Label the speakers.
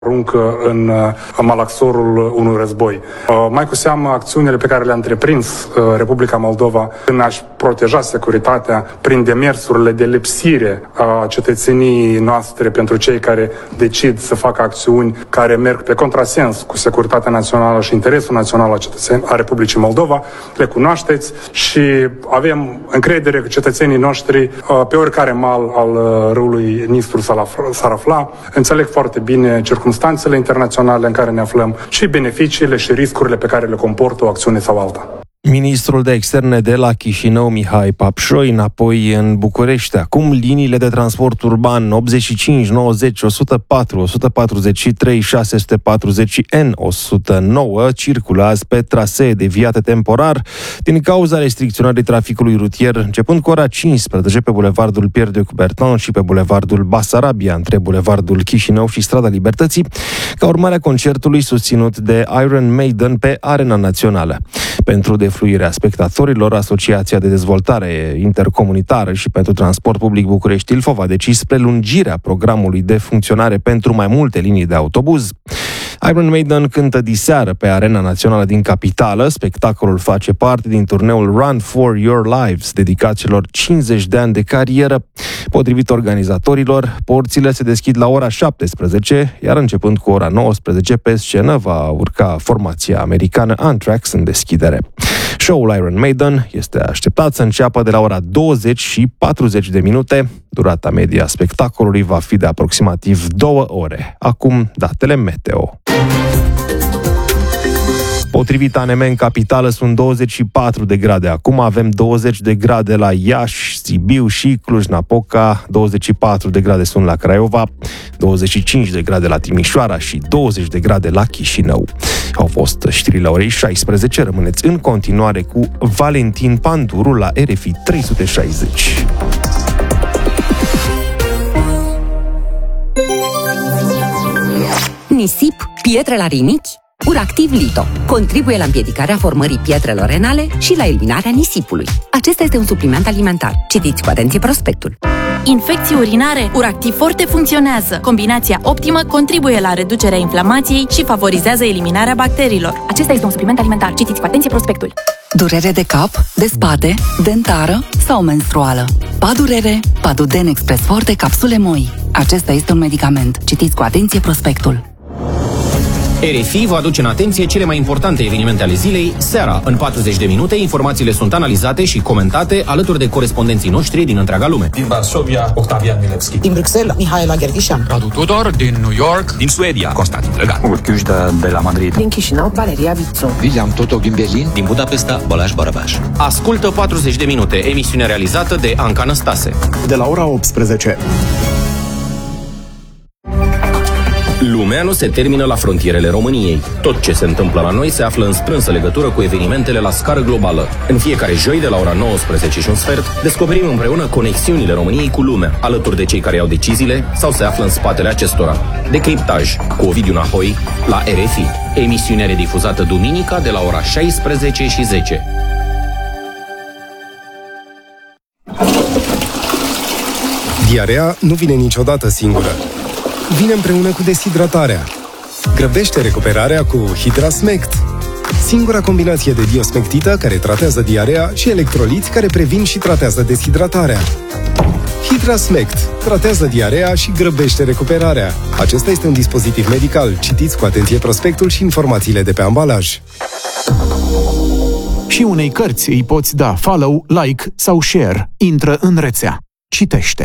Speaker 1: aruncă în malaxorul unui război. Mai cu seamă acțiunile pe care le-a întreprins Republica Moldova în a-și proteja securitatea prin demersurile de lipsire a cetățenii noastre pentru cei care decid să facă acțiuni care merg pe contrasens cu securitatea națională și interesul național a Republicii Moldova. Le cunoașteți și avem încredere că cetățenii noștri pe oricare mal al râului Nistru s-ar afla, înțeleg foarte bine circumstanțele internaționale în care ne aflăm și beneficiile și riscurile pe care le comportă o acțiune sau alta.
Speaker 2: Ministrul de Externe de la Chișinău, Mihai Papșoi, înapoi în București. Acum liniile de transport urban 85, 90, 104, 143, 640 și N109 circulă azi pe trasee deviate temporar din cauza restricționării traficului rutier, începând cu ora 15 pe bulevardul Pierre de Coubertin și pe bulevardul Basarabia, între bulevardul Chișinău și Strada Libertății, ca urmare a concertului susținut de Iron Maiden pe Arena Națională. Pentru defluirea spectatorilor, Asociația de Dezvoltare Intercomunitară și pentru Transport Public București-Ilfov a decis prelungirea programului de funcționare pentru mai multe linii de autobuz. Iron Maiden cântă diseară pe Arena Națională din capitală. Spectacolul face parte din turneul Run for Your Lives, dedicat celor 50 de ani de carieră. Potrivit organizatorilor, porțile se deschid la ora 17, iar începând cu ora 19 pe scenă va urca formația americană Anthrax în deschidere. Show-ul Iron Maiden este așteptat să înceapă de la ora 20 și 40 de minute. Durata media spectacolului va fi de aproximativ 2 ore. Acum, datele meteo. Potrivit ANM, în capitală sunt 24 de grade. Acum avem 20 de grade la Iași, Sibiu și Cluj-Napoca, 24 de grade sunt la Craiova, 25 de grade la Timișoara și 20 de grade la Chișinău. Au fost știrile la orei 16. Rămâneți în continuare cu Valentin Panduru la RFI 360.
Speaker 3: Nisip, pietre la rinichi? Uractiv Lito contribuie la împiedicarea formării pietrelor renale și la eliminarea nisipului. Acesta este un supliment alimentar. Citiți cu atenție prospectul.
Speaker 4: Infecții urinare, Uractiv Forte funcționează. Combinația optimă contribuie la reducerea inflamației și favorizează eliminarea bacteriilor. Acesta este un supliment alimentar. Citiți cu atenție prospectul.
Speaker 5: Durere de cap, de spate, dentară sau menstruală. Padurere, Paduden Express Forte capsule moi. Acesta este un medicament. Citiți cu atenție prospectul.
Speaker 6: RFI vă aduce în atenție cele mai importante evenimente ale zilei. Seara, în 40 de minute, informațiile sunt analizate și comentate alături de corespondenții noștri din întreaga lume.
Speaker 7: Din Varsovia, Octavian Milevski.
Speaker 8: Din Bruxelles, Mihaela Gherghișan.
Speaker 9: Radu Tudor, din New York.
Speaker 10: Din Suedia, Constantin Drăgan.
Speaker 11: Urchiușda de la Madrid.
Speaker 12: Din Chișinău, Valeria Vițu.
Speaker 13: William Totov din Berlin.
Speaker 14: Din Budapesta, Balázs Barabás.
Speaker 6: Ascultă 40 de minute, emisiune realizată de Anca Năstase.
Speaker 15: De la ora 18.
Speaker 6: Lumea nu se termină la frontierele României. Tot ce se întâmplă la noi se află în strânsă legătură cu evenimentele la scară globală. În fiecare joi, de la ora 19 și un sfert, descoperim împreună conexiunile României cu lumea, alături de cei care iau deciziile sau se află în spatele acestora. Decriptaj cu Ovidiu Nahoi la RFI. Emisiunea redifuzată duminica de la ora 16 și 10.
Speaker 16: Diarea nu vine niciodată singură. Vine împreună cu deshidratarea. Grăbește recuperarea cu Hidrasmect. Singura combinație de diosmectită care tratează diarea și electroliți care previn și tratează deshidratarea. Hidrasmect tratează diarea și grăbește recuperarea. Acesta este un dispozitiv medical. Citiți cu atenție prospectul și informațiile de pe ambalaj.
Speaker 15: Și unei cărți îi poți da follow, like sau share. Intră în rețea. Citește.